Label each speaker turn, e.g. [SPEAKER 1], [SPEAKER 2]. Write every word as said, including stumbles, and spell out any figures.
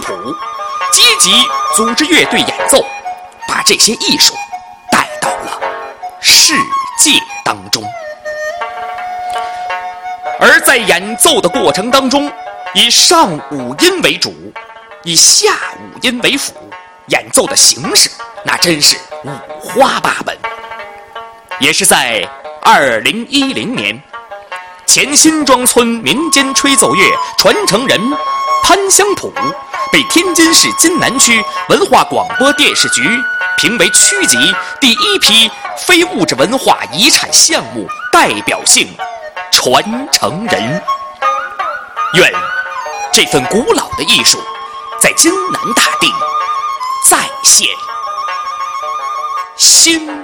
[SPEAKER 1] 谱，积极组织乐队演奏，把这些艺术带到了世界当中。而在演奏的过程当中，以上五音为主，以下五音为辅，演奏的形式那真是五花八门。也是在二零一零年，前辛庄村民间吹奏乐传承人潘香普被天津市津南区文化广播电视局评为区级第一批非物质文化遗产项目代表性传承人。愿这份古老的艺术在津南大地再现兴